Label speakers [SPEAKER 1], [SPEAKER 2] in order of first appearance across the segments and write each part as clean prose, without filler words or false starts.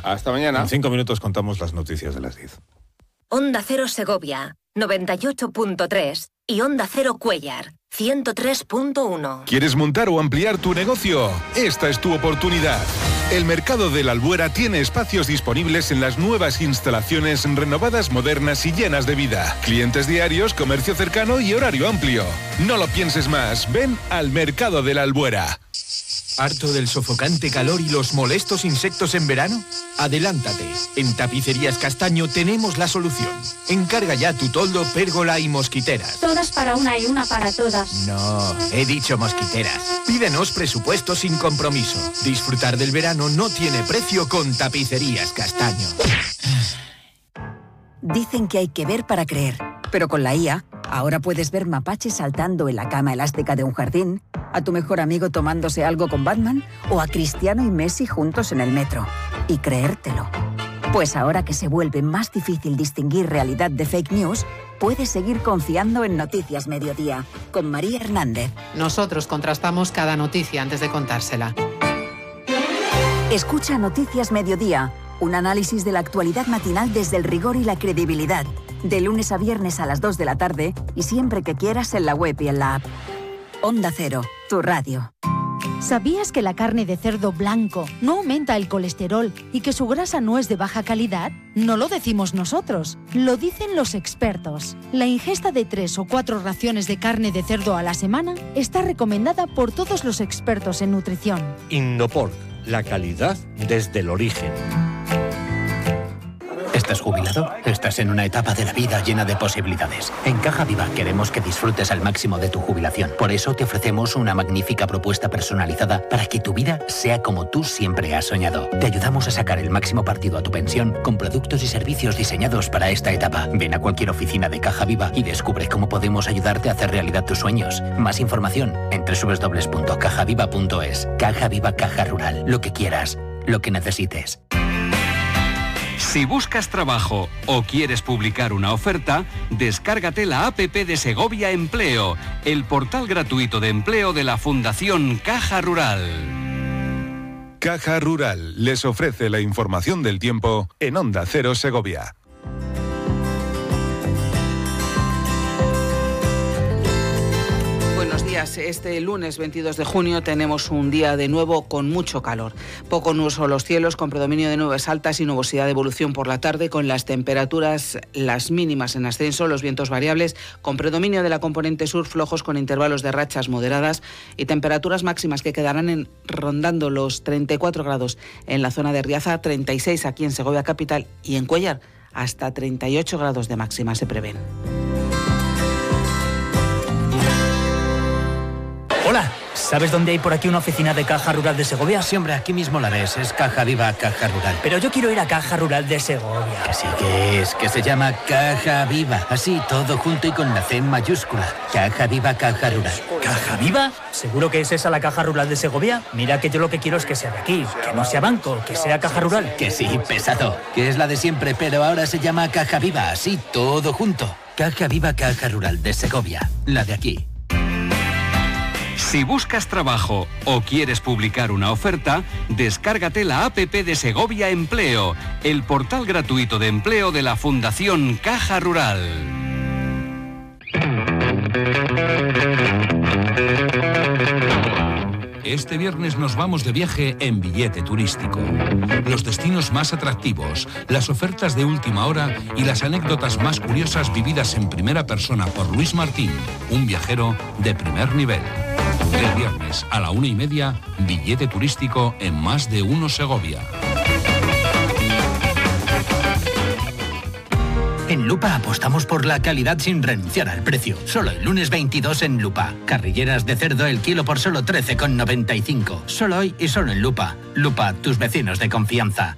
[SPEAKER 1] Hasta mañana.
[SPEAKER 2] En 5 minutos contamos las noticias de las 10.
[SPEAKER 3] Onda Cero Segovia, 98.3 y Onda Cero Cuéllar, 103.1.
[SPEAKER 4] ¿Quieres montar o ampliar tu negocio? Esta es tu oportunidad. El Mercado de la Albuera tiene espacios disponibles en las nuevas instalaciones renovadas, modernas y llenas de vida. Clientes diarios, comercio cercano y horario amplio. No lo pienses más, ven al Mercado de la Albuera.
[SPEAKER 5] ¿Harto del sofocante calor y los molestos insectos en verano? Adelántate. En Tapicerías Castaño tenemos la solución. Encarga ya tu toldo, pérgola y mosquiteras.
[SPEAKER 6] Todas para una y una para todas.
[SPEAKER 5] No, he dicho mosquiteras. Pídenos presupuesto sin compromiso. Disfrutar del verano no tiene precio con Tapicerías Castaño.
[SPEAKER 7] Dicen que hay que ver para creer, pero con la IA, ahora puedes ver mapaches saltando en la cama elástica de un jardín, a tu mejor amigo tomándose algo con Batman o a Cristiano y Messi juntos en el metro. Y creértelo. Pues ahora que se vuelve más difícil distinguir realidad de fake news, puedes seguir confiando en Noticias Mediodía, con María Hernández.
[SPEAKER 8] Nosotros contrastamos cada noticia antes de contársela.
[SPEAKER 7] Escucha Noticias Mediodía, un análisis de la actualidad matinal desde el rigor y la credibilidad. De lunes a viernes a las 2 de la tarde y siempre que quieras en la web y en la app. Onda Cero, tu radio.
[SPEAKER 9] ¿Sabías que la carne de cerdo blanco no aumenta el colesterol y que su grasa no es de baja calidad? No lo decimos nosotros, lo dicen los expertos. La ingesta de 3 o 4 raciones de carne de cerdo a la semana está recomendada por todos los expertos en nutrición.
[SPEAKER 10] Innopork, la calidad desde el origen.
[SPEAKER 11] ¿Estás jubilado? Estás en una etapa de la vida llena de posibilidades. En Caja Viva queremos que disfrutes al máximo de tu jubilación. Por eso te ofrecemos una magnífica propuesta personalizada para que tu vida sea como tú siempre has soñado. Te ayudamos a sacar el máximo partido a tu pensión con productos y servicios diseñados para esta etapa. Ven a cualquier oficina de Caja Viva y descubre cómo podemos ayudarte a hacer realidad tus sueños. Más información en www.cajaviva.es. Caja Viva, Caja Rural. Lo que quieras, lo que necesites.
[SPEAKER 12] Si buscas trabajo o quieres publicar una oferta, descárgate la APP de Segovia Empleo, el portal gratuito de empleo de la Fundación Caja Rural.
[SPEAKER 4] Caja Rural les ofrece la información del tiempo en Onda Cero Segovia.
[SPEAKER 13] Buenos días. Este lunes 22 de junio tenemos un día de nuevo con mucho calor. Poco nubosos los cielos, con predominio de nubes altas y nubosidad de evolución por la tarde, con las temperaturas, las mínimas en ascenso, los vientos variables, con predominio de la componente sur, flojos con intervalos de rachas moderadas y temperaturas máximas que quedarán rondando los 34 grados en la zona de Riaza, 36 aquí en Segovia capital y en Cuéllar, hasta 38 grados de máxima se prevén.
[SPEAKER 14] Hola, ¿sabes dónde hay por aquí una oficina de Caja Rural de Segovia?
[SPEAKER 11] Sí, hombre, aquí mismo la ves, es Caja Viva, Caja Rural.
[SPEAKER 14] Pero yo quiero ir a Caja Rural de Segovia.
[SPEAKER 11] Que sí que es, que se llama Caja Viva, así, todo junto y con la C en mayúscula. Caja Viva, Caja Rural.
[SPEAKER 14] ¿Caja Viva? ¿Seguro que es esa la Caja Rural de Segovia? Mira que yo lo que quiero es que sea de aquí, que no sea banco, que sea Caja Rural.
[SPEAKER 11] Que sí, pesado, que es la de siempre, pero ahora se llama Caja Viva, así, todo junto. Caja Viva, Caja Rural de Segovia, la de aquí.
[SPEAKER 12] Si buscas trabajo o quieres publicar una oferta, descárgate la APP de Segovia Empleo, el portal gratuito de empleo de la Fundación Caja Rural.
[SPEAKER 15] Este viernes nos vamos de viaje en Billete Turístico. Los destinos más atractivos, las ofertas de última hora y las anécdotas más curiosas vividas en primera persona por Luis Martín, un viajero de primer nivel. El viernes a la 1:30, Billete Turístico en Más de Uno Segovia.
[SPEAKER 11] En Lupa apostamos por la calidad sin renunciar al precio. Solo el lunes 22 en Lupa. Carrilleras de cerdo el kilo por solo 13,95. Solo hoy y solo en Lupa. Lupa, tus vecinos de confianza.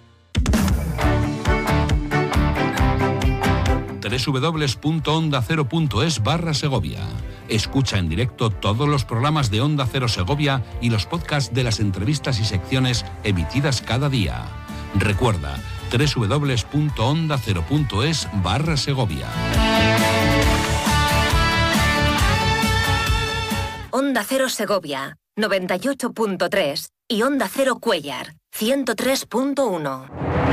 [SPEAKER 15] www.ondacero.es/Segovia. Escucha en directo todos los programas de Onda Cero Segovia y los podcasts de las entrevistas y secciones emitidas cada día. Recuerda, www.ondacero.es/Segovia.
[SPEAKER 3] Onda Cero Segovia, 98.3 y Onda Cero Cuéllar, 103.1.